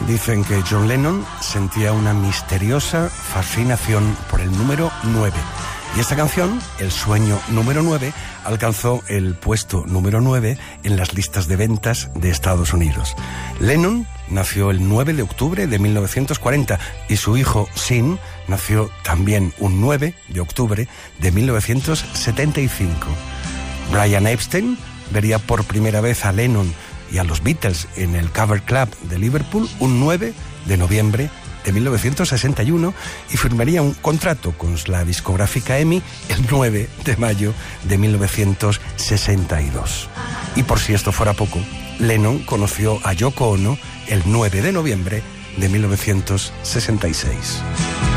Dicen que John Lennon sentía una misteriosa fascinación por el número 9. Y esta canción, El sueño número 9, alcanzó el puesto número 9 en las listas de ventas de Estados Unidos. Lennon nació el 9 de octubre de 1940 y su hijo Sean nació también un 9 de octubre de 1975. Brian Epstein vería por primera vez a Lennon y a los Beatles en el Cavern Club de Liverpool un 9 de noviembre de 1961 y firmaría un contrato con la discográfica EMI el 9 de mayo de 1962. Y por si esto fuera poco, Lennon conoció a Yoko Ono el 9 de noviembre de 1966.